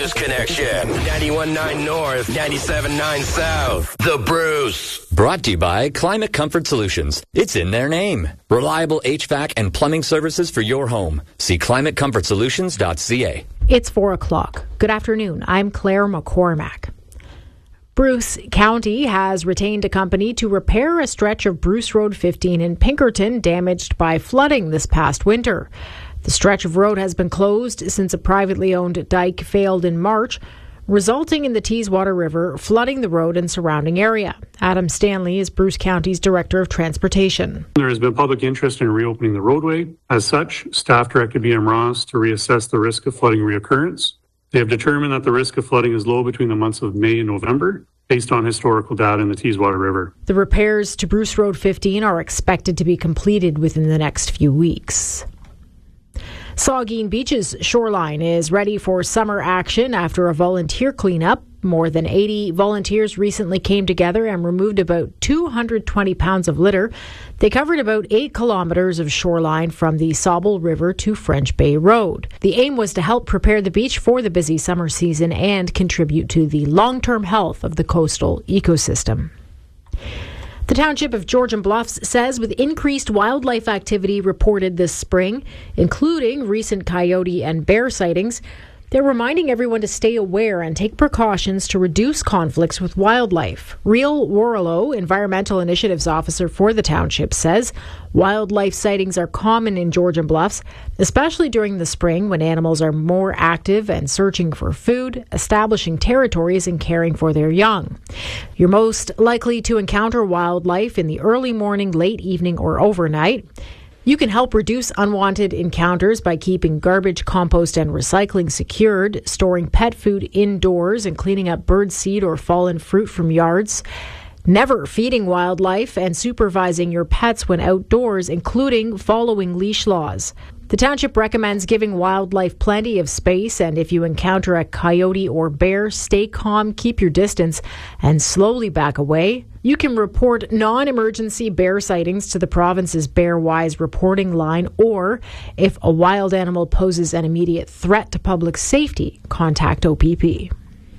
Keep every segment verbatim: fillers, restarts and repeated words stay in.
News Connection. ninety-one point nine North, ninety-seven point nine South. The Bruce. Brought to you by Climate Comfort Solutions. It's in their name. Reliable H V A C and plumbing services for your home. See climate comfort solutions dot c a. It's four o'clock. Good afternoon. I'm Claire McCormack. Bruce County has retained a company to repair a stretch of Bruce Road fifteen in Pinkerton damaged by flooding this past winter. The stretch of road has been closed since a privately owned dike failed in March, resulting in the Teeswater River flooding the road and surrounding area. Adam Stanley is Bruce County's Director of Transportation. There has been public interest in reopening the roadway. As such, staff directed B M Ross to reassess the risk of flooding reoccurrence. They have determined that the risk of flooding is low between the months of May and November, based on historical data in the Teeswater River. The repairs to Bruce Road fifteen are expected to be completed within the next few weeks. Saugeen Beach's shoreline is ready for summer action after a volunteer cleanup. More than eighty volunteers recently came together and removed about two hundred twenty pounds of litter. They covered about eight kilometres of shoreline from the Sauble River to French Bay Road. The aim was to help prepare the beach for the busy summer season and contribute to the long-term health of the coastal ecosystem. The township of Georgian Bluffs says with increased wildlife activity reported this spring, including recent coyote and bear sightings, they're reminding everyone to stay aware and take precautions to reduce conflicts with wildlife. Real Warlow, Environmental Initiatives Officer for the township, says wildlife sightings are common in Georgian Bluffs, especially during the spring when animals are more active and searching for food, establishing territories, and caring for their young. You're most likely to encounter wildlife in the early morning, late evening, or overnight. You can help reduce unwanted encounters by keeping garbage, compost, and recycling secured, storing pet food indoors, and cleaning up bird seed or fallen fruit from yards. Never feeding wildlife and supervising your pets when outdoors, including following leash laws. The township recommends giving wildlife plenty of space, and if you encounter a coyote or bear, stay calm, keep your distance, and slowly back away. You can report non-emergency bear sightings to the province's BearWise reporting line, or if a wild animal poses an immediate threat to public safety, contact O P P.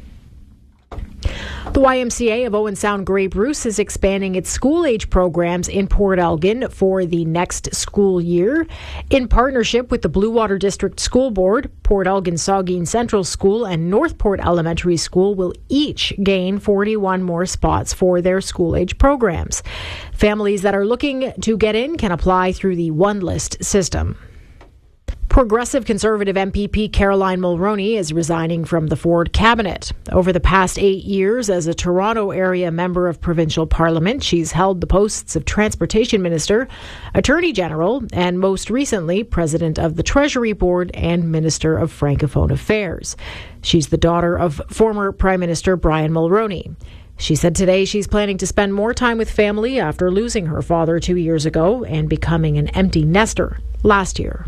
The Y M C A of Owen Sound Grey Bruce is expanding its school-age programs in Port Elgin for the next school year. In partnership with the Blue Water District School Board, Port Elgin Saugeen Central School and Northport Elementary School will each gain forty-one more spots for their school-age programs. Families that are looking to get in can apply through the One List system. Progressive Conservative M P P Caroline Mulroney is resigning from the Ford cabinet. Over the past eight years as a Toronto area member of provincial parliament, she's held the posts of Transportation Minister, Attorney General, and most recently, President of the Treasury Board and Minister of Francophone Affairs. She's the daughter of former Prime Minister Brian Mulroney. She said today she's planning to spend more time with family after losing her father two years ago and becoming an empty nester last year.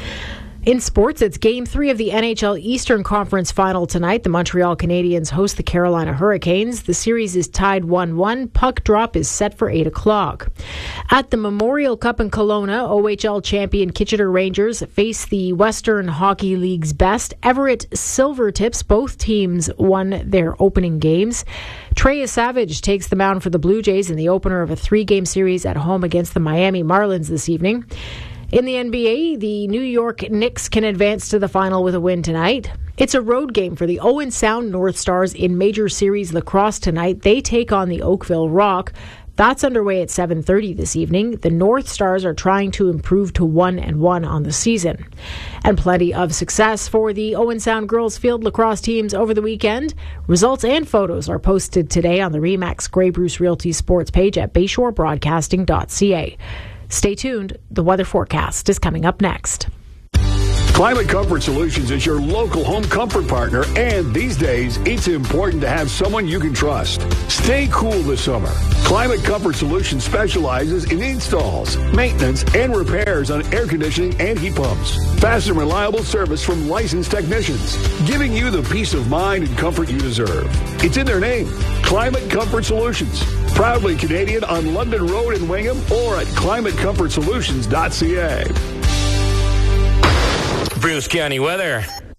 In sports, it's Game three of the N H L Eastern Conference Final tonight. The Montreal Canadiens host the Carolina Hurricanes. The series is tied one one. Puck drop is set for eight o'clock. At the Memorial Cup in Kelowna, O H L champion Kitchener Rangers face the Western Hockey League's best, Everett Silvertips. Both teams won their opening games. Trey Savage takes the mound for the Blue Jays in the opener of a three-game series at home against the Miami Marlins this evening. In the N B A, the New York Knicks can advance to the final with a win tonight. It's a road game for the Owen Sound North Stars in Major Series Lacrosse tonight. They take on the Oakville Rock. That's underway at seven thirty this evening. The North Stars are trying to improve to one and one on the season. And plenty of success for the Owen Sound girls field lacrosse teams over the weekend. Results and photos are posted today on the Remax Grey Bruce Realty Sports page at bayshore broadcasting dot c a. Stay tuned. The weather forecast is coming up next. Climate Comfort Solutions is your local home comfort partner, and these days, it's important to have someone you can trust. Stay cool this summer. Climate Comfort Solutions specializes in installs, maintenance, and repairs on air conditioning and heat pumps. Fast and reliable service from licensed technicians, giving you the peace of mind and comfort you deserve. It's in their name, Climate Comfort Solutions. Proudly Canadian on London Road in Wingham or at climate comfort solutions dot c a. Bruce County weather.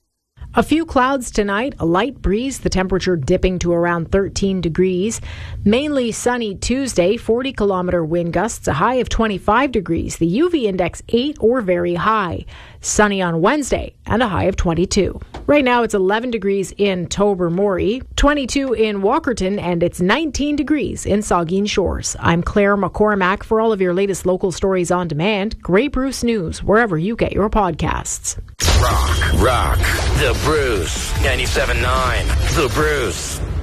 A few clouds tonight, a light breeze, the temperature dipping to around thirteen degrees. Mainly sunny Tuesday, forty kilometer wind gusts, a high of twenty-five degrees. The U V index eight or very high. Sunny on Wednesday and a high of twenty-two. Right now it's eleven degrees in Tobermory, twenty-two in Walkerton, and it's nineteen degrees in Saugeen Shores. I'm Claire McCormack. For all of your latest local stories on demand, Grey Bruce News, wherever you get your podcasts. Rock, rock, The Bruce, ninety-seven point nine, The Bruce.